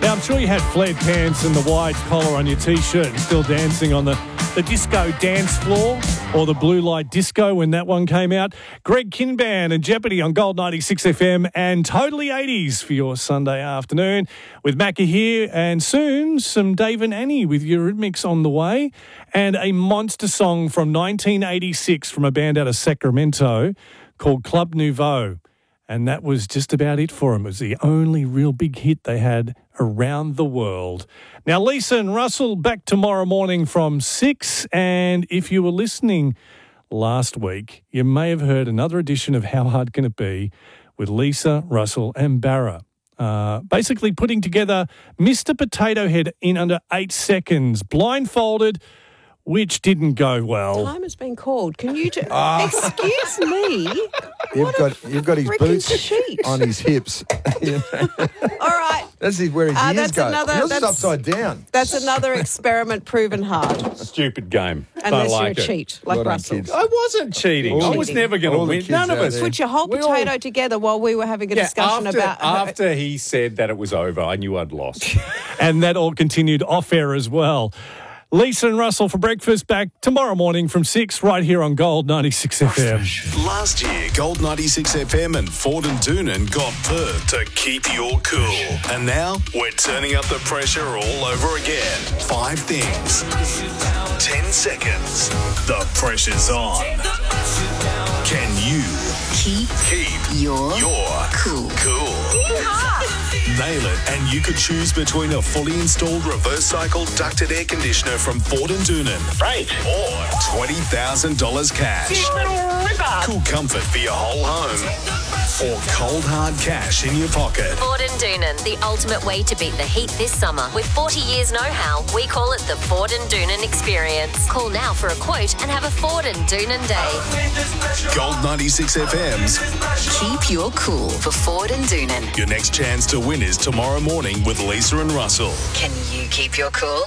Now, I'm sure you had flared pants and the wide collar on your T-shirt and still dancing on the disco dance floor or the blue light disco when that one came out. Greg Kinban and Jeopardy on Gold 96 FM and Totally 80s for your Sunday afternoon with Macca here, and soon some Dave and Annie with Eurythmics on the way, and a monster song from 1986 from a band out of Sacramento called Club Nouveau. And that was just about it for them. It was the only real big hit they had around the world. Now, Lisa and Russell back tomorrow morning from 6. And if you were listening last week, you may have heard another edition of How Hard Can It Be with Lisa, Russell and Barra. Basically putting together Mr. Potato Head in under 8 seconds, blindfolded, which didn't go well. Time has been called. Can you excuse me? You've got his boots sheet on his hips. All right. That's where his ears that's go. another- Yours is that's- upside down. That's another experiment proven hard. Stupid game. Unless Don't you're like a it. cheat, like Well done, Russell. kids. I wasn't cheating. All I was the- never going to all the win. kids None of out us. there. Put your whole We all- potato together while we were having a discussion about... after he said that it was over, I knew I'd lost. And that all continued off air as well. Lisa and Russell for breakfast, back tomorrow morning from 6 right here on Gold 96 FM. Last year, Gold 96 FM and Ford and Doonan got Perth to keep your cool. And now we're turning up the pressure all over again. 5 things. 10 seconds. The pressure's on. Can you keep your cool? Nail it, and you could choose between a fully installed reverse-cycle ducted air conditioner from Ford and Doonan. Right. Or $20,000 cash. Cool comfort for your whole home. Or cold hard cash in your pocket. Ford and Doonan, the ultimate way to beat the heat this summer. With 40 years know-how, we call it the Ford and Doonan experience. Call now for a quote and have a Ford and Doonan day. Gold 96 FM's Keep your cool for Ford and Doonan. Your next chance to win is tomorrow morning with Lisa and Russell. Can you keep your cool?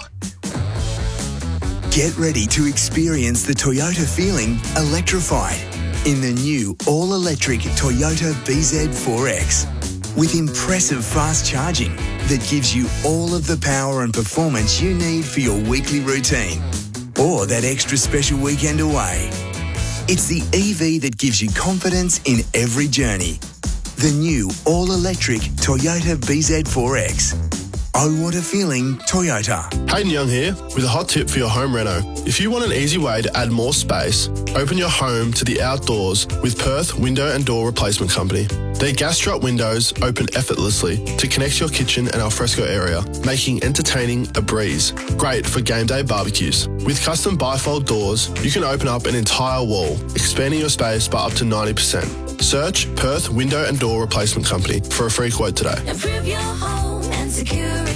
Get ready to experience the Toyota feeling electrified in the new all-electric Toyota BZ4X. With impressive fast charging that gives you all of the power and performance you need for your weekly routine or that extra special weekend away. It's the EV that gives you confidence in every journey. The new all-electric Toyota BZ4X. Oh, what a feeling, Toyota. Hayden Young here with a hot tip for your home reno. If you want an easy way to add more space, open your home to the outdoors with Perth Window and Door Replacement Company. Their gas drop windows open effortlessly to connect your kitchen and alfresco area, making entertaining a breeze. Great for game day barbecues. With custom bifold doors, you can open up an entire wall, expanding your space by up to 90%. Search Perth Window and Door Replacement Company for a free quote today. Improve your home and security.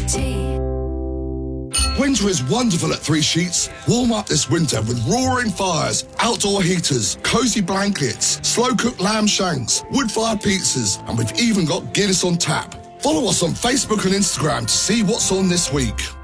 Winter is wonderful at Three Sheets. Warm up this winter with roaring fires, outdoor heaters, cosy blankets, slow-cooked lamb shanks, wood-fired pizzas, and we've even got Guinness on tap. Follow us on Facebook and Instagram to see what's on this week.